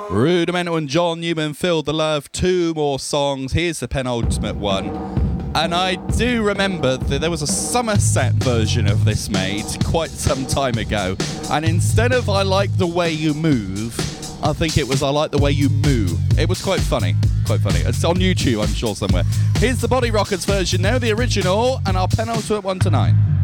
Rudimental and John Newman filled the love. 2 more songs. Here's the penultimate one. And I do remember that there was a Somerset version of this made quite some time ago. And instead of I like the way you move, I think it was I like the way you moo. It was quite funny. Quite funny. It's on YouTube, I'm sure, somewhere. Here's the Body Rockers version now, the original, and our penultimate one tonight.